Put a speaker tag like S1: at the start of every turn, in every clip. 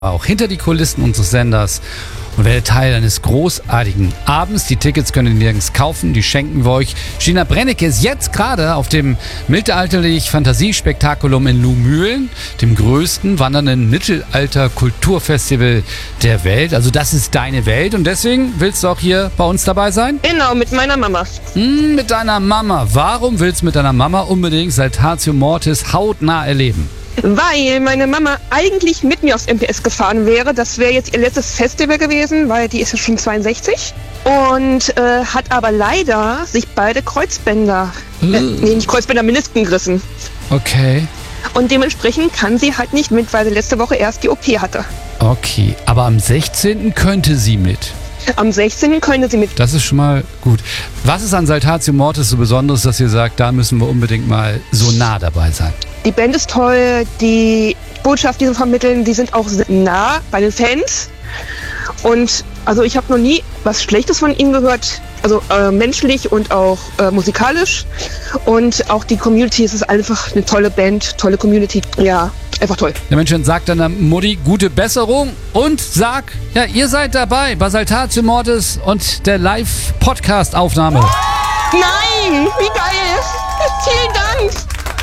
S1: auch hinter die Kulissen unseres Senders und werde Teil eines großartigen Abends. Die Tickets können ihr nirgends kaufen, die schenken wir euch. Gina Brennecke ist jetzt gerade auf dem Mittelalterlich-Fantasiespektakulum in Luhmühlen, dem größten wandernden Mittelalter-Kulturfestival der Welt. Also das ist deine Welt und deswegen willst du auch hier bei uns dabei sein?
S2: Genau, mit meiner Mama.
S1: Mit deiner Mama. Warum willst du mit deiner Mama unbedingt Saltatio Mortis hautnah erleben?
S2: Weil meine Mama eigentlich mit mir aufs MPS gefahren wäre. Das wäre jetzt ihr letztes Festival gewesen, weil die ist ja schon 62. Und hat aber leider sich beide Kreuzbänder, nicht Kreuzbänder, Menisken gerissen.
S1: Okay.
S2: Und dementsprechend kann sie halt nicht mit, weil sie letzte Woche erst die OP hatte.
S1: Okay, aber am 16. könnte sie mit.
S2: Am 16. könnte sie mit.
S1: Das ist schon mal gut. Was ist an Saltatio Mortis so Besonderes, dass ihr sagt, da müssen wir unbedingt mal so nah dabei sein?
S2: Die Band ist toll, die Botschaft, die sie vermitteln, die sind auch nah bei den Fans. Und also ich habe noch nie was Schlechtes von ihnen gehört, also menschlich und auch musikalisch. Und auch die Community, es ist einfach eine tolle Band, tolle Community. Ja, einfach toll.
S1: Der Mensch sagt deiner Mutti gute Besserung und sag, ja, ihr seid dabei bei Saltatio Mortis und der Live-Podcast-Aufnahme.
S2: Nein, wie geil! Vielen Dank!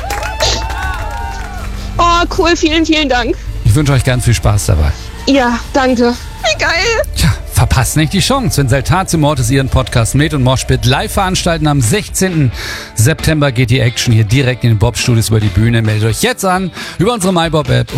S2: Oh, cool, vielen, vielen Dank.
S1: Ich wünsche euch ganz viel Spaß dabei.
S2: Ja, danke. Wie geil!
S1: Tja, verpasst nicht die Chance, wenn Saltatio Mortis ihren Podcast Med und Moshpit live veranstalten. Am 16. September geht die Action hier direkt in den Bob-Studios über die Bühne. Meldet euch jetzt an über unsere MyBob-App.